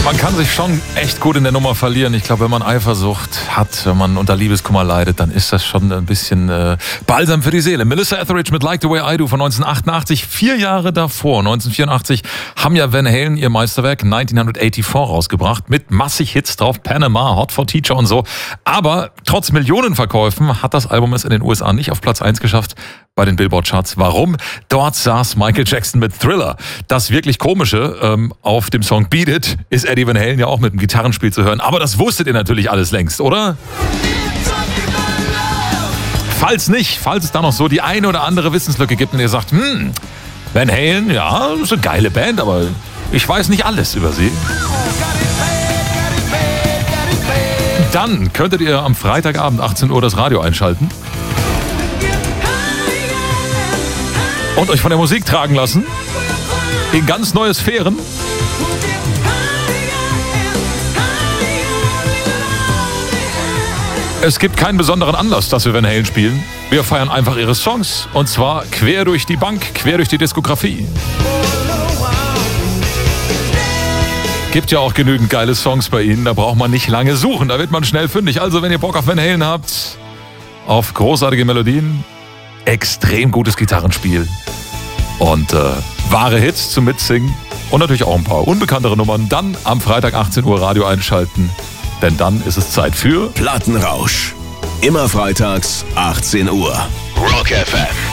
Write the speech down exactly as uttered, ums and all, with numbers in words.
Man kann sich schon echt gut in der Nummer verlieren. Ich glaube, wenn man Eifersucht hat, wenn man unter Liebeskummer leidet, dann ist das schon ein bisschen äh, Balsam für die Seele. Melissa Etheridge mit Like the Way I Do von neunzehnhundertachtundachtzig. Vier Jahre davor, neunzehnhundertvierundachtzig, haben ja Van Halen ihr Meisterwerk neunzehnhundertvierundachtzig rausgebracht mit massig Hits drauf, Panama, Hot for Teacher und so. Aber trotz Millionenverkäufen hat das Album es in den U S A nicht auf Platz eins geschafft bei den Billboard-Charts. Warum? Dort saß Michael Jackson mit Thriller. Das wirklich Komische ähm, auf dem Song Beat It ist Eddie Van Halen ja auch mit dem Gitarrenspiel zu hören. Aber das wusstet ihr natürlich alles längst, oder? Falls nicht, falls es da noch so die eine oder andere Wissenslücke gibt und ihr sagt, hm, Van Halen, ja, ist eine geile Band, aber ich weiß nicht alles über sie. Dann könntet ihr am Freitagabend achtzehn Uhr das Radio einschalten und euch von der Musik tragen lassen in ganz neue Sphären. Es gibt keinen besonderen Anlass, dass wir Van Halen spielen. Wir feiern einfach ihre Songs und zwar quer durch die Bank, quer durch die Diskografie. Gibt ja auch genügend geile Songs bei ihnen, da braucht man nicht lange suchen, da wird man schnell fündig. Also wenn ihr Bock auf Van Halen habt, auf großartige Melodien, extrem gutes Gitarrenspiel und äh, wahre Hits zum Mitsingen und natürlich auch ein paar unbekanntere Nummern, dann am Freitag achtzehn Uhr Radio einschalten, denn dann ist es Zeit für Plattenrausch. Immer freitags achtzehn Uhr. Rock F M.